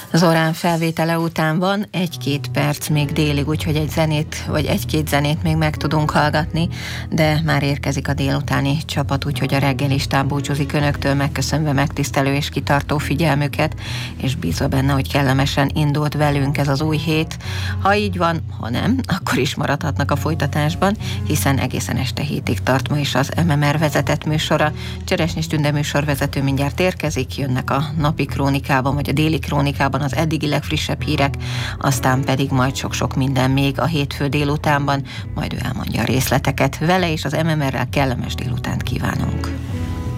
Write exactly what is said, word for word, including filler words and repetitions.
Zorán felvétele után van egy-két perc még délig, úgyhogy egy zenét, vagy egy-két zenét még meg tudunk hallgatni, de már érkezik a délutáni csapat, úgyhogy a reggelistán búcsúzik önöktől, megköszönve megtisztelő és kitartó figyelmüket, és bízva benne, hogy kellemesen indult velünk ez az új hét. Ha így van, ha nem, akkor is maradhatnak a folytatásban, hiszen egészen este hétig tart ma is az em em er vezetett műsora. Cseresnyi Tünde műsorvezető mindjárt érkezik, jönnek a napi krónikában, vagy a déli krónikában az eddigi legfrissebb hírek, aztán pedig majd sok-sok minden még a hétfő délutánban, majd ő elmondja a részleteket. Vele és az em em errel kellemes délutánt kívánunk.